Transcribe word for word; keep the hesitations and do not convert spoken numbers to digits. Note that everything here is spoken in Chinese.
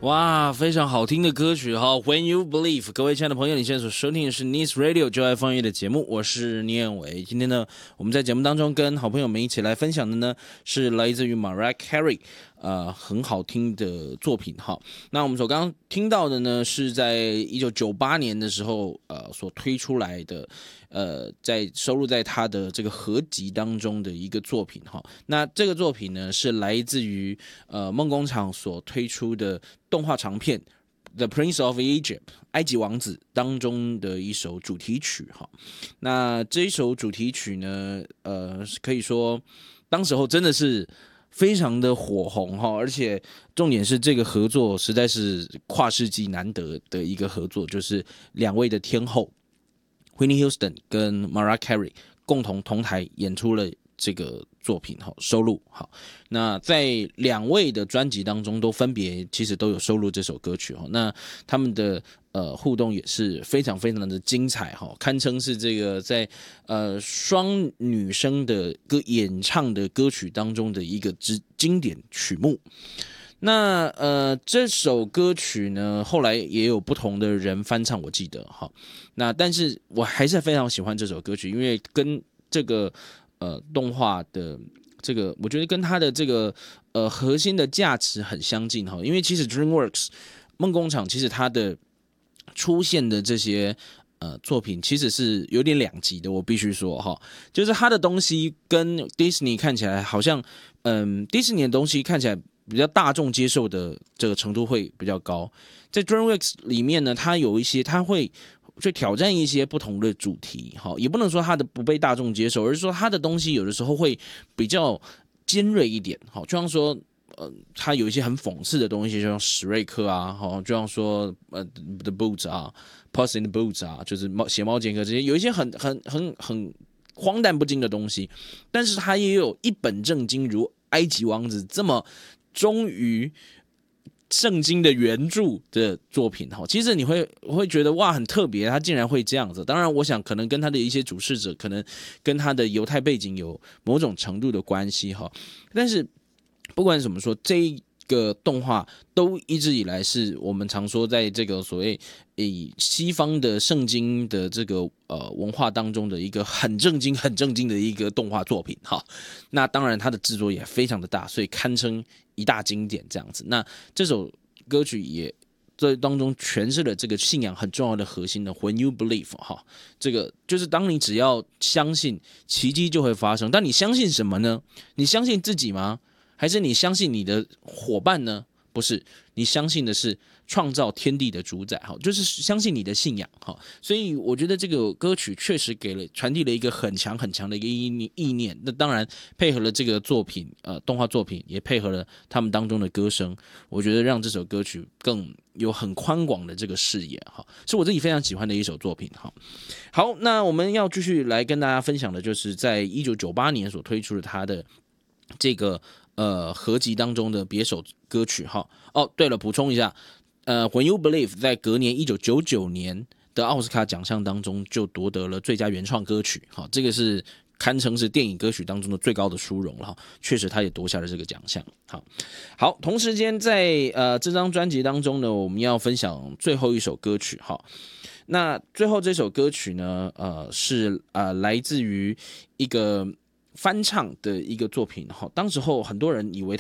哇，非常好听的歌曲哈 ！When You Believe， 各位亲爱的朋友，你现在所收听的是 Nice Radio 就爱放乐的节目，我是念伟。今天呢，我们在节目当中跟好朋友们一起来分享的呢，是来自于 Mariah Carey， 呃，很好听的作品哈。那我们所刚刚听到的呢，是在一九九八年的时候，呃，所推出来的。呃，在收录在他的这个合集当中的一个作品哈，那这个作品呢是来自于呃梦工厂所推出的动画长片《The Prince of Egypt》埃及王子当中的一首主题曲哈。那这一首主题曲呢，呃，可以说当时候真的是非常的火红哈，而且重点是这个合作实在是跨世纪难得的一个合作，就是两位的天后。Whitney Houston 跟 Mariah Carey 共同同台演出了这个作品收录好，那在两位的专辑当中都分别其实都有收录这首歌曲，那他们的呃互动也是非常非常的精彩，堪称是这个在呃双女生的歌演唱的歌曲当中的一个经典曲目。那呃，这首歌曲呢，后来也有不同的人翻唱，我记得哈。那但是我还是非常喜欢这首歌曲，因为跟这个呃动画的这个，我觉得跟它的这个呃核心的价值很相近哈。因为其实 DreamWorks 梦工厂其实它的出现的这些呃作品其实是有点两极的，我必须说哈，就是它的东西跟 Disney 看起来好像，嗯 ，Disney 的东西看起来。比较大众接受的这个程度会比较高，在 DreamWorks 里面呢，它有一些它会去挑战一些不同的主题，哈，也不能说它的不被大众接受，而是说它的东西有的时候会比较尖锐一点，好，就像说呃，它有一些很讽刺的东西，就像史瑞克啊，好，就像说呃 The Boots 啊 ，Puss in the Boots 啊，就是猫血猫剑客这些，有一些很很很很荒诞不经的东西，但是它也有一本正经如埃及王子这么。忠于圣经的原著的作品，其实你会会觉得哇很特别，他竟然会这样子。当然，我想可能跟他的一些主事者，可能跟他的犹太背景有某种程度的关系哈。但是不管怎么说，这一个动画都一直以来是我们常说在这个所谓以西方的圣经的这个呃文化当中的一个很正经很正经的一个动画作品哈。那当然它的制作也非常的大，所以堪称一大经典这样子。那这首歌曲也在当中诠释了这个信仰很重要的核心的 When You Believe 哈，这个就是当你只要相信，奇迹就会发生。但你相信什么呢？你相信自己吗？还是你相信你的伙伴呢？不是，你相信的是创造天地的主宰，就是相信你的信仰。所以我觉得这个歌曲确实给了传递了一个很强很强的一个意念。那当然配合了这个作品，呃，动画作品也配合了他们当中的歌声，我觉得让这首歌曲更有很宽广的这个视野，是我自己非常喜欢的一首作品。好，那我们要继续来跟大家分享的就是在一九九八年所推出的他的这个呃合集当中的别首歌曲哈。哦，对了，补充一下，呃 ，When You Believe 在隔年一九九九年的奥斯卡奖项当中就夺得了最佳原创歌曲，好，这个是堪称是电影歌曲当中的最高的殊荣了，确实他也夺下了这个奖项。好，好，同时间在呃这张专辑当中呢，我们要分享最后一首歌曲哈。那最后这首歌曲呢，呃是呃来自于一个翻唱的一个作品，当时候很多人以为